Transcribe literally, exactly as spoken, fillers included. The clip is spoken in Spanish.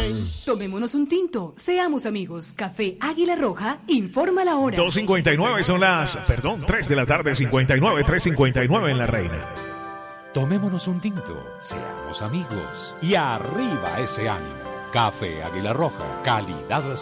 Tomémonos un tinto, seamos amigos. Café Águila Roja, informa la hora. dos cincuenta y nueve son las, perdón, tres de la tarde, cincuenta y nueve, tres cincuenta y nueve en La Reina. Tomémonos un tinto, seamos amigos. Y arriba ese ánimo. Café Águila Roja, calidad